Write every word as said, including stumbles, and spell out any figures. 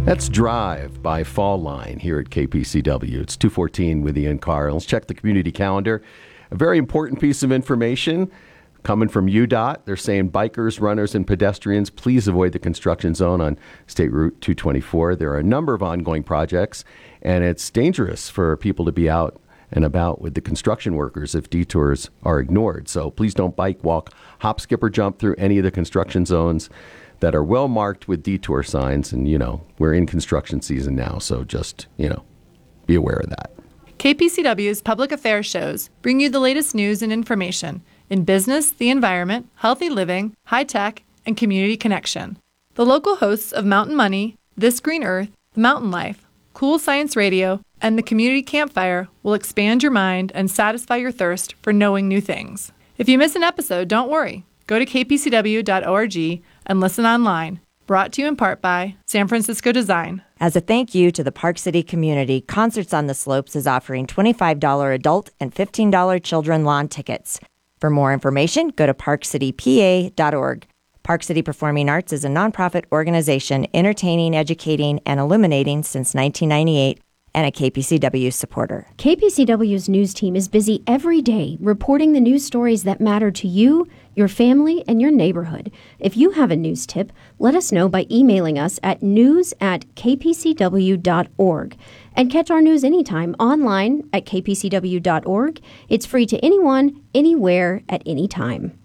That's Drive by Fall Line here at K P C W. It's two fourteen with Ian Carr. Let's check the community calendar. A very important piece of information coming from U D O T. They're saying bikers, runners, and pedestrians, please avoid the construction zone on State Route two twenty-four. There are a number of ongoing projects, and it's dangerous for people to be out and about with the construction workers if detours are ignored. So please don't bike, walk, hop, skip, or jump through any of the construction zones that are well marked with detour signs. And, you know, we're in construction season now, so just, you know, be aware of that. K P C W's public affairs shows bring you the latest news and information in business, the environment, healthy living, high tech, and community connection. The local hosts of Mountain Money, This Green Earth, Mountain Life, Cool Science Radio, and the Community Campfire will expand your mind and satisfy your thirst for knowing new things. If you miss an episode, don't worry. Go to k p c w dot org and listen online. Brought to you in part by San Francisco Design. As a thank you to the Park City community, Concerts on the Slopes is offering twenty-five dollars adult and fifteen dollars children lawn tickets. For more information, go to park city p a dot org. Park City Performing Arts is a nonprofit organization entertaining, educating, and illuminating since nineteen ninety-eight and a K P C W supporter. K P C W's news team is busy every day reporting the news stories that matter to you, your family, and your neighborhood. If you have a news tip, let us know by emailing us at news at k p c w dot org. And catch our news anytime online at k p c w dot org. It's free to anyone, anywhere, at any time.